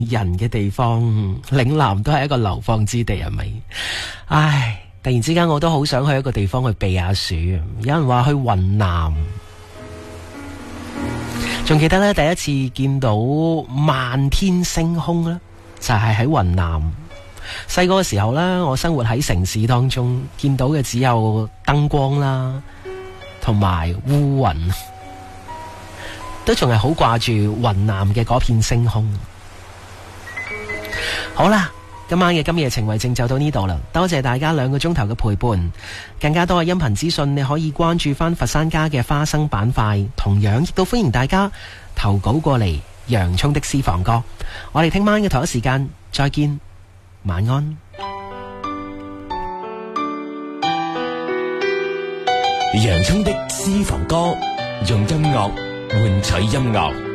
人嘅地方，嶺南都係一個流放之地，係咪？唉，突然之間我都好想去一個地方去避下暑。有人話去雲南，仲記得呢，第一次見到漫天星空呢，就係喺雲南。細個嘅時候呢，我生活喺城市當中，見到嘅只有燈光啦，同埋烏雲，都仲係好掛住雲南嘅嗰片星空。好啦，今晚嘅今夜情為證就到呢度啦，多謝大家2個鐘頭嘅陪伴。更加多嘅音頻資訊你可以關注翻佛山家嘅花生板塊，同樣亦都歡迎大家投稿過嚟洋蔥的私房歌。我哋聽晚嘅同一時間再見，晚安。 洋蔥的私房歌，用音樂換取音樂。